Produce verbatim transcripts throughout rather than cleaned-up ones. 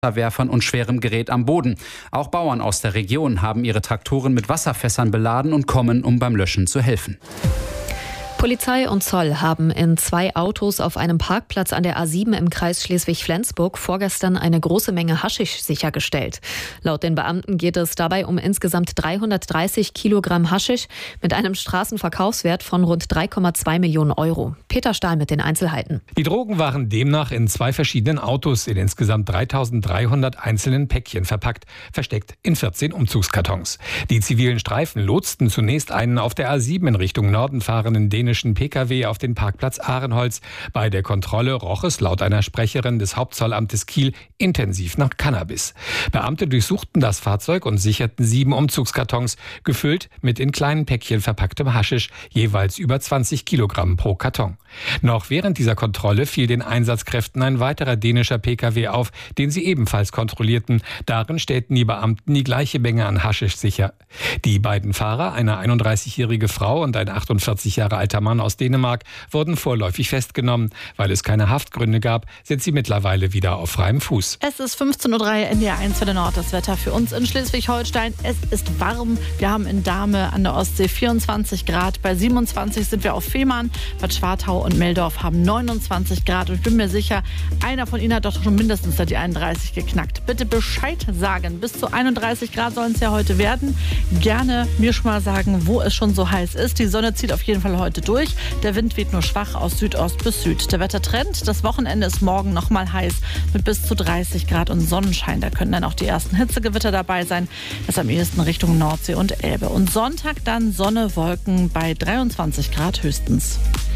Wasserwerfern und schwerem Gerät am Boden. Auch Bauern aus der Region haben ihre Traktoren mit Wasserfässern beladen und kommen, um beim Löschen zu helfen. Polizei und Zoll haben in zwei Autos auf einem Parkplatz an der A sieben im Kreis Schleswig-Flensburg vorgestern eine große Menge Haschisch sichergestellt. Laut den Beamten geht es dabei um insgesamt dreihundertdreißig Kilogramm Haschisch mit einem Straßenverkaufswert von rund drei Komma zwei Millionen Euro. Peter Stahl mit den Einzelheiten. Die Drogen waren demnach in zwei verschiedenen Autos in insgesamt dreitausenddreihundert einzelnen Päckchen verpackt, versteckt in vierzehn Umzugskartons. Die zivilen Streifen lotsten zunächst einen auf der A sieben in Richtung Norden fahrenden dänischen Pkw auf den Parkplatz Ahrenholz. Bei der Kontrolle roch es laut einer Sprecherin des Hauptzollamtes Kiel intensiv nach Cannabis. Beamte durchsuchten das Fahrzeug und sicherten sieben Umzugskartons, gefüllt mit in kleinen Päckchen verpacktem Haschisch, jeweils über zwanzig Kilogramm pro Karton. Noch während dieser Kontrolle fiel den Einsatzkräften ein weiterer dänischer Pkw auf, den sie ebenfalls kontrollierten. Darin stellten die Beamten die gleiche Menge an Haschisch sicher. Die beiden Fahrer, eine einunddreißigjährige Frau und ein achtundvierzig Jahre alter Mann aus Dänemark, wurden vorläufig festgenommen. Weil es keine Haftgründe gab, sind sie mittlerweile wieder auf freiem Fuß. Es ist fünfzehn Uhr drei, N D R eins für den Nord, das Wetter für uns in Schleswig-Holstein. Es ist warm. Wir haben in Dahme an der Ostsee vierundzwanzig Grad. Bei siebenundzwanzig sind wir auf Fehmarn. Bad Schwartau und Meldorf haben neunundzwanzig Grad. Und ich bin mir sicher, einer von Ihnen hat doch schon mindestens die einunddreißig geknackt. Bitte Bescheid sagen. Bis zu einunddreißig Grad sollen es ja heute werden. Gerne mir schon mal sagen, wo es schon so heiß ist. Die Sonne zieht auf jeden Fall heute durch. Der Wind weht nur schwach aus Südost bis Süd. Der Wettertrend, das Wochenende ist morgen noch mal heiß mit bis zu dreißig Grad und Sonnenschein. Da können dann auch die ersten Hitzegewitter dabei sein. Das am ehesten Richtung Nordsee und Elbe. Und Sonntag dann Sonne, Wolken bei dreiundzwanzig Grad höchstens.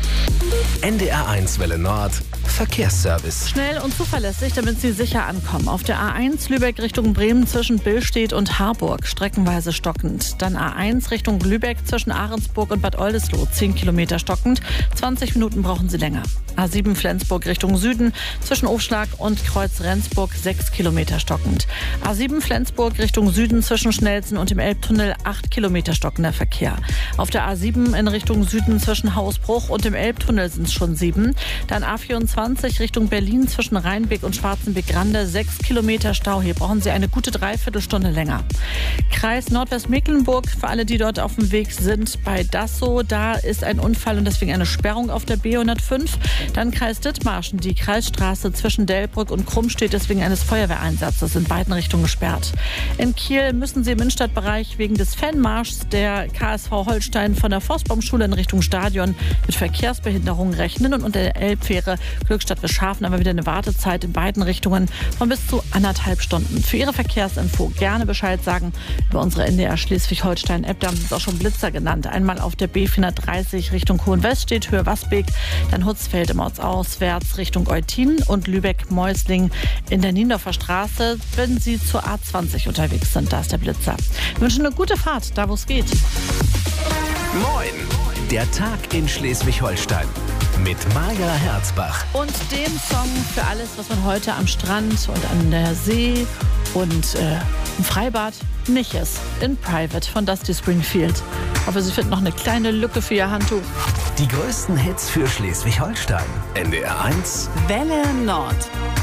N D R eins Welle Nord Verkehrsservice. Schnell und zuverlässig, damit Sie sicher ankommen. Auf der A eins Lübeck Richtung Bremen zwischen Billstedt und Harburg, streckenweise stockend. Dann A eins Richtung Lübeck zwischen Ahrensburg und Bad Oldesloe, zehn Kilometer stockend. zwanzig Minuten brauchen Sie länger. A sieben Flensburg Richtung Süden zwischen Aufschlag und Kreuz Rendsburg, sechs Kilometer stockend. A sieben Flensburg Richtung Süden zwischen Schnelsen und dem Elbtunnel, acht Kilometer stockender Verkehr. Auf der A sieben in Richtung Süden zwischen Hausbruch und dem Elbtunnel sind es schon sieben. Dann A vierundzwanzig Richtung Berlin zwischen Rheinbeck und Schwarzenbeck-Rande, sechs Kilometer Stau. Hier brauchen Sie eine gute Dreiviertelstunde länger. Kreis Nordwestmecklenburg, für alle, die dort auf dem Weg sind, bei Dassow, da ist ein Unfall und deswegen eine Sperrung auf der B hundertfünf. Dann Kreis Dithmarschen, die Kreisstraße zwischen Delbrück und Krumm steht deswegen eines Feuerwehreinsatzes in beiden Richtungen gesperrt. In Kiel müssen Sie im Innenstadtbereich wegen des Fanmarschs der K S V Holstein von der Forstbaumschule in Richtung Stadion mit Verkehrsbehinderungen rechnen und unter der Elbfähre Glückstadt-Wischhafen haben wir wieder eine Wartezeit in beiden Richtungen von bis zu anderthalb Stunden. Für Ihre Verkehrsinfo gerne Bescheid sagen über unsere N D R Schleswig-Holstein-App. Da haben Sie es auch schon Blitzer genannt. Einmal auf der B vierhundertdreißig Richtung Hohenwest steht, Höhe Wasbeek, dann Hutzfeld im Ortsauswärts Richtung Eutin und Lübeck-Meusling in der Niendorfer Straße, wenn Sie zur A zwanzig unterwegs sind. Da ist der Blitzer. Wir wünschen eine gute Fahrt, da wo es geht. Moin, der Tag in Schleswig-Holstein mit Maja Herzbach. Und dem Song für alles, was man heute am Strand und an der See und äh, im Freibad nicht ist. In Private von Dusty Springfield. Ich hoffe, Sie finden noch eine kleine Lücke für Ihr Handtuch. Die größten Hits für Schleswig-Holstein. N D R eins Welle Nord.